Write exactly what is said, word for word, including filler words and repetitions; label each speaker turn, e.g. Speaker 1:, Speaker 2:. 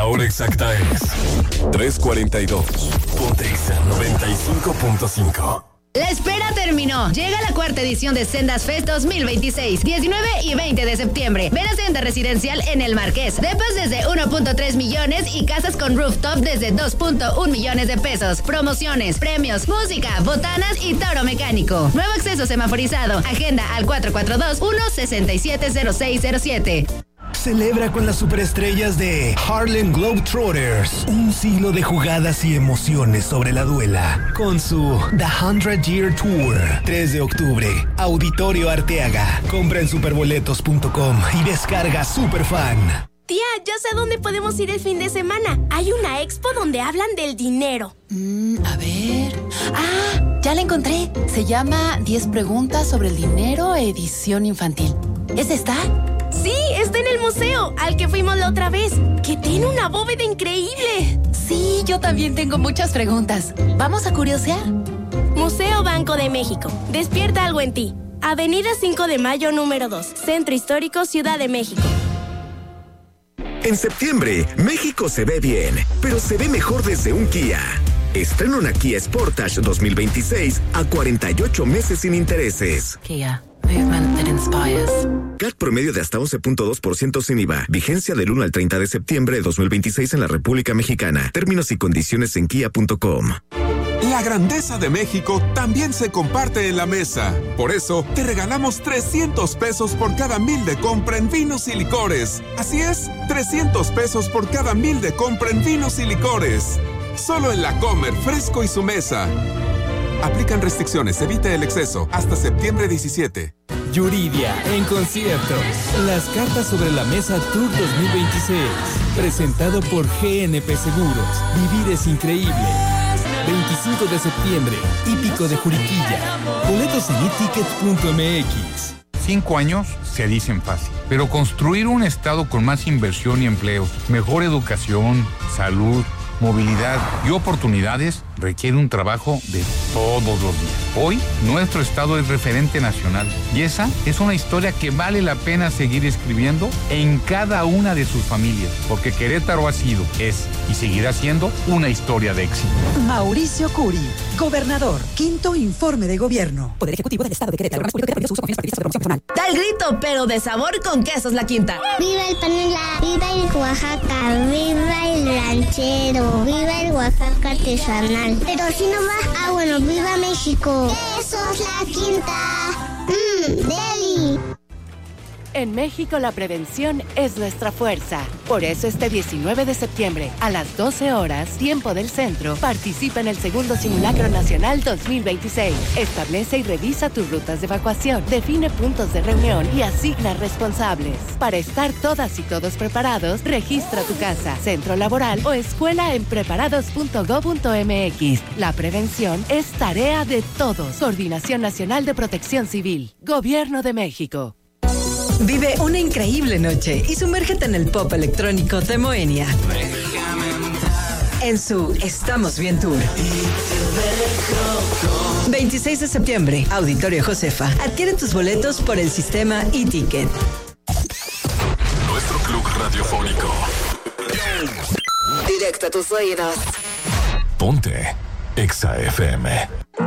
Speaker 1: La hora exacta es tres cuarenta y dos. Ponte Exa noventa y cinco punto cinco.
Speaker 2: La espera terminó. Llega la cuarta edición de Sendas Fest dos mil veintiséis, diecinueve y veinte de septiembre. Ven a Senda Residencial en El Marqués. Depas desde uno punto tres millones y casas con rooftop desde dos punto uno millones de pesos. Promociones, premios, música, botanas y toro mecánico. Nuevo acceso semaforizado. Agenda al cuatro cuatro dos, uno seis siete cero seis cero siete.
Speaker 3: Celebra con las superestrellas de Harlem Globetrotters un siglo de jugadas y emociones sobre la duela con su The Hundred Year Tour. tres de octubre, Auditorio Arteaga. Compra en superboletos punto com y descarga Superfan.
Speaker 4: Tía, ya sé dónde podemos ir el fin de semana. Hay una expo donde hablan del dinero.
Speaker 5: Mm, a ver... ¡Ah! Ya la encontré. Se llama diez preguntas sobre el dinero, edición infantil. ¿Es esta?
Speaker 4: Sí, está en el museo, al que fuimos la otra vez, que tiene una bóveda increíble.
Speaker 5: Sí, yo también tengo muchas preguntas. ¿Vamos a curiosear?
Speaker 4: Museo Banco de México. Despierta algo en ti. Avenida cinco de mayo, número dos. Centro Histórico, Ciudad de México.
Speaker 6: En septiembre, México se ve bien, pero se ve mejor desde un Kia. Estrena una Kia Sportage dos mil veintiséis a cuarenta y ocho meses sin intereses.
Speaker 5: Kia. Movement that inspires.
Speaker 6: C A T promedio de hasta once punto dos por ciento sin I V A. Vigencia del uno al treinta de septiembre de dos mil veintiséis en la República Mexicana. Términos y condiciones en kia punto com.
Speaker 7: La grandeza de México también se comparte en la mesa. Por eso, te regalamos trescientos pesos por cada mil de compra en vinos y licores. Así es, trescientos pesos por cada mil de compra en vinos y licores. Solo en La Comer, Fresco y Su Mesa. Aplican restricciones, evite el exceso. Hasta septiembre diecisiete.
Speaker 8: Yuridia, en concierto. Las cartas sobre la mesa Tour dos mil veintiséis. Presentado por G N P Seguros. Vivir es increíble. veinticinco de septiembre. Hípico de Juriquilla. Boletos en e ticket punto m x.
Speaker 9: Cinco años se dicen fácil, pero construir un estado con más inversión y empleos, mejor educación, salud, movilidad y oportunidades requiere un trabajo de todos los días. Hoy, nuestro estado es referente nacional y esa es una historia que vale la pena seguir escribiendo en cada una de sus familias, porque Querétaro ha sido, es y seguirá siendo una historia de éxito.
Speaker 10: Mauricio Curi, gobernador, quinto informe de gobierno. Poder Ejecutivo del Estado de Querétaro.
Speaker 2: Da el grito, pero de sabor con Quesos La Quinta.
Speaker 11: ¡Viva el panela! ¡Viva el Oaxaca! ¡Viva el ranchero! ¡Viva el Oaxaca artesanal! Pero si no va, ah bueno, ¡viva México! ¡Quesos La Quinta! ¡Mmm, deli!
Speaker 12: En México la prevención es nuestra fuerza. Por eso este diecinueve de septiembre, a las doce horas, tiempo del centro, participa en el segundo Simulacro Nacional dos mil veintiséis. Establece y revisa tus rutas de evacuación, define puntos de reunión y asigna responsables. Para estar todas y todos preparados, registra tu casa, centro laboral o escuela en preparados punto gob punto m x. La prevención es tarea de todos. Coordinación Nacional de Protección Civil. Gobierno de México.
Speaker 10: Vive una increíble noche y sumérgete en el pop electrónico de Moenia. En su Estamos Bien Tour. veintiséis de septiembre, Auditorio Josefa. Adquiere tus boletos por el sistema e-ticket.
Speaker 1: Nuestro club radiofónico.
Speaker 10: Directo a tus oídos.
Speaker 1: Ponte Exa F M.